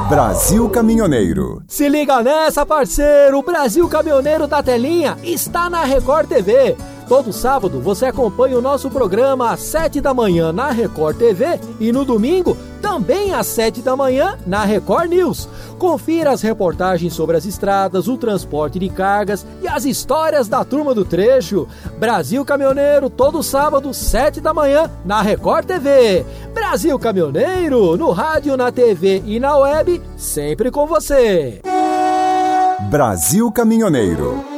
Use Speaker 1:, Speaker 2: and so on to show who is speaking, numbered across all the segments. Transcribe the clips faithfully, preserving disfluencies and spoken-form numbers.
Speaker 1: Brasil Caminhoneiro.
Speaker 2: Se liga nessa, parceiro! O Brasil Caminhoneiro da Telinha está na Record T V. Todo sábado você acompanha o nosso programa às sete da manhã na Record T V e no domingo também às sete da manhã na Record News. Confira as reportagens sobre as estradas, o transporte de cargas e as histórias da turma do trecho. Brasil Caminhoneiro, todo sábado, sete da manhã na Record T V. Brasil Caminhoneiro, no rádio, na T V e na web, sempre com você.
Speaker 1: Brasil Caminhoneiro.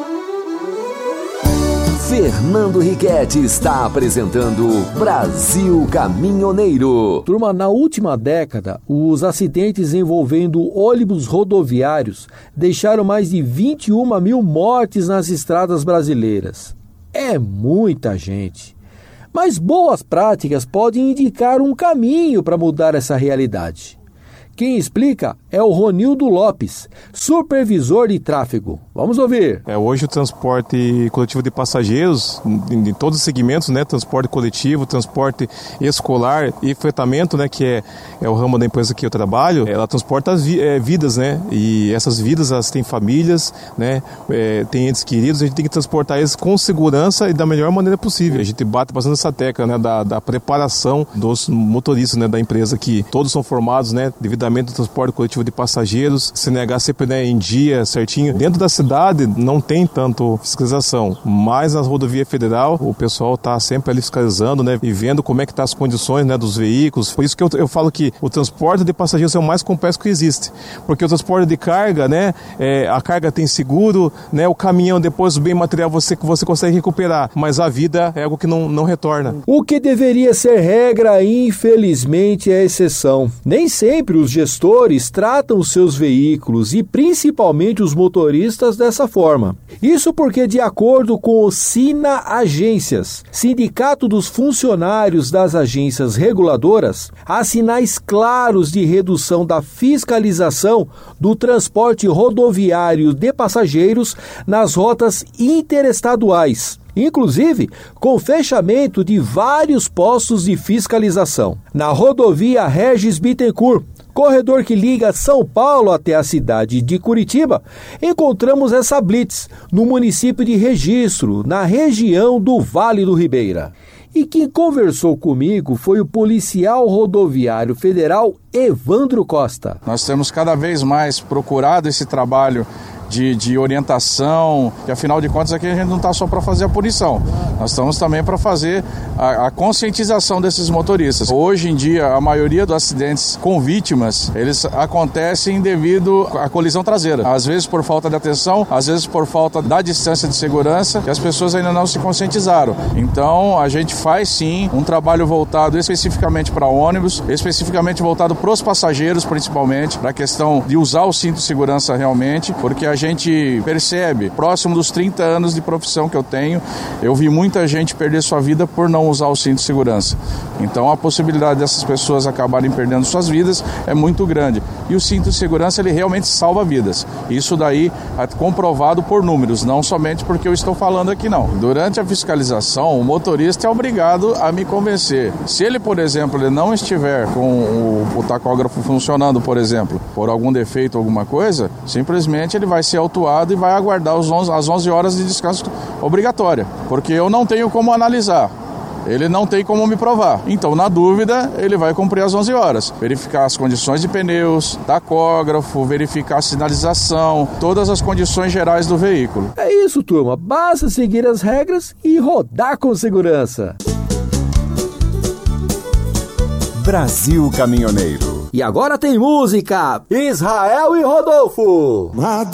Speaker 3: Fernando Riquetti está apresentando Brasil Caminhoneiro.
Speaker 2: Turma, na última década, os acidentes envolvendo ônibus rodoviários deixaram mais de vinte e uma mil mortes nas estradas brasileiras. É muita gente. Mas boas práticas podem indicar um caminho para mudar essa realidade. Quem explica é o Ronildo Lopes, supervisor de tráfego. Vamos ouvir.
Speaker 4: É, hoje o transporte coletivo de passageiros, em, em todos os segmentos, né, transporte coletivo, transporte escolar e fretamento, né, que é, é o ramo da empresa que eu trabalho, ela transporta as vi, é, vidas, né, e essas vidas, elas têm famílias, né, é, têm entes queridos, a gente tem que transportar eles com segurança e da melhor maneira possível. A gente bate bastante essa tecla, né, da, da preparação dos motoristas, né, da empresa, que todos são formados, né, devido do transporte coletivo de passageiros, C N H sempre, né, em dia, certinho. Dentro da cidade não tem tanto fiscalização, mas na rodovia federal o pessoal está sempre ali fiscalizando, né, e vendo como é que tá as condições, né, dos veículos. Por isso que eu, eu falo que o transporte de passageiros é o mais complexo que existe, porque o transporte de carga, né, é, a carga tem seguro, né, o caminhão depois o bem material você, você consegue recuperar, mas a vida é algo que não, não retorna.
Speaker 2: O que deveria ser regra, infelizmente, é exceção. Nem sempre os gestores tratam os seus veículos e principalmente os motoristas dessa forma. Isso porque, de acordo com o Sina Agências, Sindicato dos Funcionários das Agências Reguladoras, há sinais claros de redução da fiscalização do transporte rodoviário de passageiros nas rotas interestaduais, inclusive com fechamento de vários postos de fiscalização. Na rodovia Regis Bittencourt, corredor que liga São Paulo até a cidade de Curitiba, encontramos essa blitz no município de Registro, na região do Vale do Ribeira. E quem conversou comigo foi o policial rodoviário federal Evandro Costa.
Speaker 5: Nós temos cada vez mais procurado esse trabalho De, de orientação, que afinal de contas aqui a gente não está só para fazer a punição, nós estamos também para fazer a, a conscientização desses motoristas. Hoje em dia a maioria dos acidentes com vítimas, eles acontecem devido à colisão traseira, às vezes por falta de atenção, às vezes por falta da distância de segurança, que as pessoas ainda não se conscientizaram. Então a gente faz sim um trabalho voltado especificamente para ônibus, especificamente voltado para os passageiros, principalmente, para a questão de usar o cinto de segurança realmente, porque a A gente percebe, próximo dos trinta anos de profissão que eu tenho, eu vi muita gente perder sua vida por não usar o cinto de segurança. Então a possibilidade dessas pessoas acabarem perdendo suas vidas é muito grande. E o cinto de segurança, ele realmente salva vidas. Isso daí é comprovado por números, não somente porque eu estou falando aqui não. Durante a fiscalização, o motorista é obrigado a me convencer. Se ele, por exemplo, ele não estiver com o, o tacógrafo funcionando, por exemplo, por algum defeito, alguma coisa, simplesmente ele vai ser autuado e vai aguardar os onze, as onze horas de descanso obrigatória, porque eu não tenho como analisar, ele não tem como me provar. Então, na dúvida, ele vai cumprir as onze horas, verificar as condições de pneus, tacógrafo, verificar a sinalização, todas as condições gerais do veículo.
Speaker 2: É isso, turma, basta seguir as regras e rodar com segurança.
Speaker 1: Brasil Caminhoneiro.
Speaker 2: E agora tem música, Israel e Rodolfo.